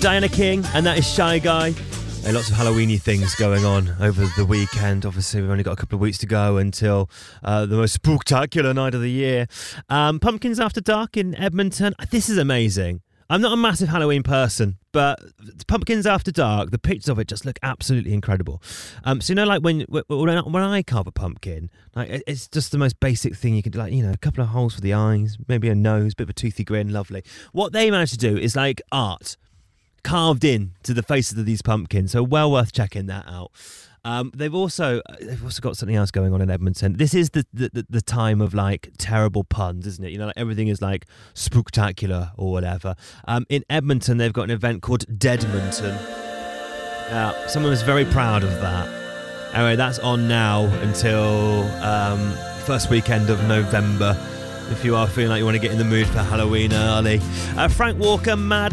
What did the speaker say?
Diana King, and that is Shy Guy. Lots of Halloweeny things going on over the weekend. Obviously, we've only got a couple of weeks to go until the most spooktacular night of the year. Pumpkins After Dark in Edmonton. This is amazing. I'm not a massive Halloween person, but Pumpkins After Dark, the pictures of it just look absolutely incredible. So, you know, like when I carve a pumpkin, like it's just the most basic thing you can do. Like, you know, a couple of holes for the eyes, maybe a nose, bit of a toothy grin, lovely. What they managed to do is like art carved in to the faces of these pumpkins, so well worth checking that out. They've also got something else going on in Edmonton. This is the time of like terrible puns, isn't it? You know, like everything is like spooktacular or whatever. In Edmonton, they've got an event called Deadmonton. Someone was very proud of that. Anyway, that's on now until first weekend of November. If you are feeling like you want to get in the mood for Halloween early. Frank Walker, Mad